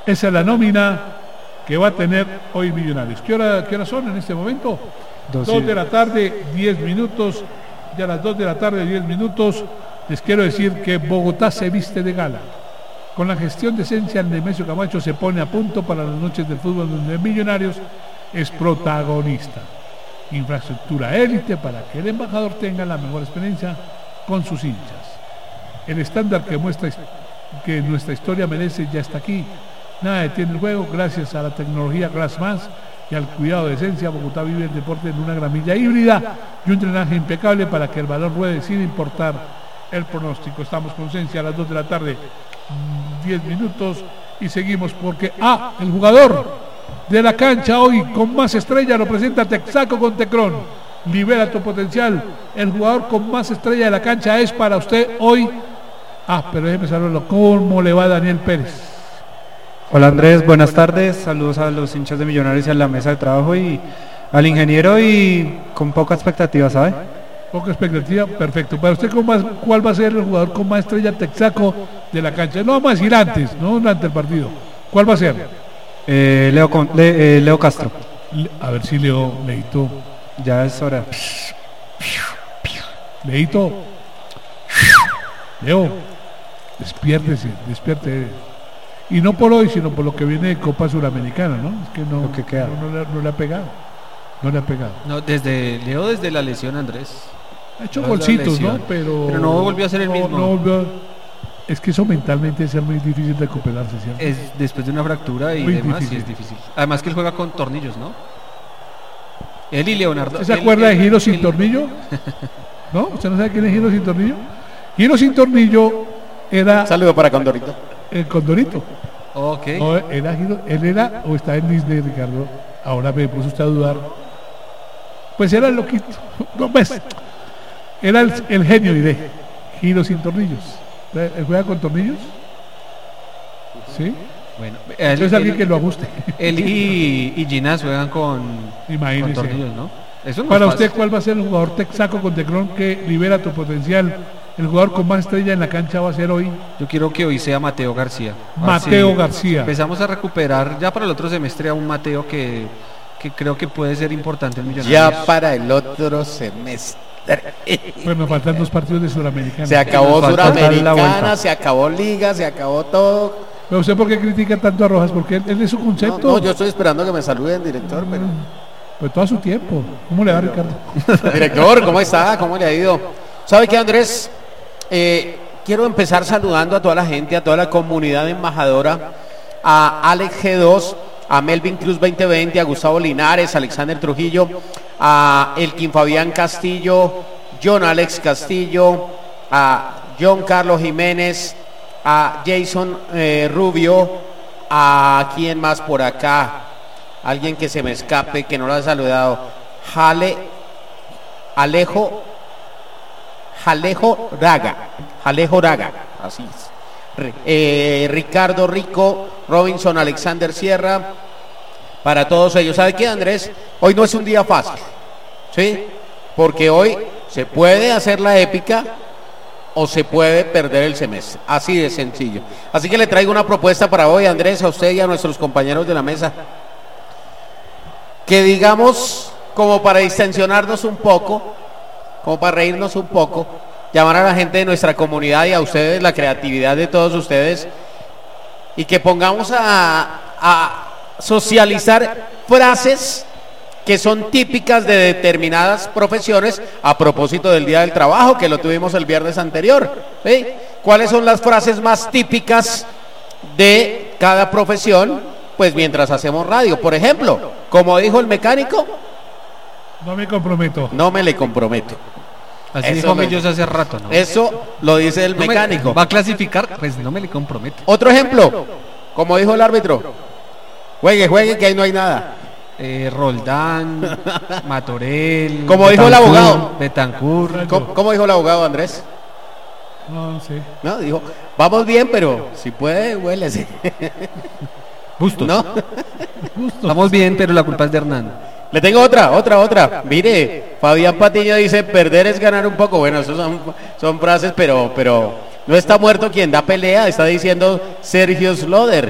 Esa es la nómina que va a tener hoy Millonarios. ¿Qué hora son en este momento? 2 de la tarde, 10 minutos. Ya a las 2 de la tarde, 10 minutos. Les quiero decir que Bogotá se viste de gala. Con la gestión de Esencia, el Nemesio Camacho se pone a punto para las noches del fútbol donde Millonarios es protagonista. Infraestructura élite para que el embajador tenga la mejor experiencia con sus hinchas. El estándar que muestra que nuestra historia merece ya está aquí. Nada detiene el juego gracias a la tecnología Glassmas y al cuidado de Esencia. Bogotá vive el deporte en una gramilla híbrida y un drenaje impecable para que el balón ruede sin importar el pronóstico. Estamos con Esencia a las 2 de la tarde, 10 minutos, y seguimos porque el jugador de la cancha hoy con más estrella lo presenta Texaco con Tecron. Libera tu potencial. El jugador con más estrella de la cancha es para usted hoy. Pero déjeme saludarlo. ¿Cómo le va Daniel Pérez? Hola Andrés, buenas tardes. Saludos a los hinchas de Millonarios y a la mesa de trabajo y al ingeniero, y con poca expectativa, ¿sabe? Poca expectativa, perfecto. Para usted, ¿cuál va a ser el jugador con más estrella Texaco de la cancha? No vamos a decir antes, no durante el partido. ¿Cuál va a ser? Leo Castro. A ver si Leito. Ya es hora. Leito. Leo, despierte. Y no por hoy, sino por lo que viene de Copa Suramericana, ¿no? Es que no, lo que queda. No le ha pegado. No le ha pegado. No, desde la lesión, Andrés. Ha hecho golcitos, ¿no? Pero no volvió a ser el mismo. Es que eso mentalmente es muy difícil de recuperarse, ¿cierto? Es después de una fractura y muy demás, difícil. Sí es difícil. Además que él juega con tornillos, ¿no? Él y Leonardo. ¿Usted se acuerda de Giro sin tornillo? ¿No? ¿Usted no sabe quién es Giro sin tornillo? Giro sin tornillo era... Saludo para Condorito. El Condorito. Ok. No, era Giro, él era, o está en Disney, Ricardo. Ahora me puso usted a dudar. Pues era el loquito. No, pues, era el genio, diré. Giro sin tornillos. ¿Él juega con tornillos? ¿Sí? Bueno, es alguien que lo ajuste. Él y Ginás juegan con tornillos, ¿no? Eso no para es usted, fácil. ¿cuál va a ser el jugador Texaco con Tecron que libera tu potencial? El jugador con más estrella en la cancha va a ser hoy. Yo quiero que hoy sea Mateo García. Mateo García. Empezamos a recuperar ya para el otro semestre a un Mateo que creo que puede ser importante en Millonarios. Ya para el otro semestre. Bueno, faltan 2 partidos de Suramericana. Se acabó Suramericana, se acabó Liga, se acabó todo. Pero usted, ¿por qué critica tanto a Rojas? Porque él es su concepto. No, yo estoy esperando que me saluden, director. Pero pues todo a su tiempo. ¿Cómo le va, Ricardo? Director, ¿cómo está? ¿Cómo le ha ido? ¿Sabe qué, Andrés? Quiero empezar saludando a toda la gente, a toda la comunidad embajadora, a Alex G2, a Melvin Cruz 2020, a Gustavo Linares, a Alexander Trujillo, a Elkin Fabián Castillo, John Alex Castillo, a John Carlos Jiménez, a Jason Rubio, a quién más por acá, alguien que se me escape, que no lo ha saludado, Alejo Raga, así es. Ricardo Rico, Robinson Alexander Sierra, para todos ellos. ¿Sabe qué, Andrés? Hoy no es un día fácil, ¿sí? Porque hoy se puede hacer la épica o se puede perder el semestre, así de sencillo. Así que le traigo una propuesta para hoy, Andrés, a usted y a nuestros compañeros de la mesa, que digamos, como para distensionarnos un poco, como para reírnos un poco, llamar a la gente de nuestra comunidad y a ustedes, la creatividad de todos ustedes, y que pongamos a socializar frases que son típicas de determinadas profesiones a propósito del Día del Trabajo, que lo tuvimos el viernes anterior, ¿sí? ¿Cuáles son las frases más típicas de cada profesión? Pues mientras hacemos radio, por ejemplo, como dijo el mecánico, no me comprometo. No me le comprometo. Así dijo Millos hace rato, ¿no? Eso lo dice el mecánico. ¿Va a clasificar? Pues no me le comprometo. Otro ejemplo, como dijo el árbitro, juegue, que ahí no hay nada. Roldán, Matorel. Como dijo el abogado. Betancur. ¿Cómo dijo el abogado, Andrés? No sé. No, dijo, vamos bien, pero si puede, huélese. Bustos. ¿No? Bustos. Vamos bien, pero la culpa es de Hernán. Le tengo otra. Mire, Fabián Patiño dice, perder es ganar un poco. Bueno, esos son frases, pero no está muerto quien da pelea, está diciendo Sergio Sloder.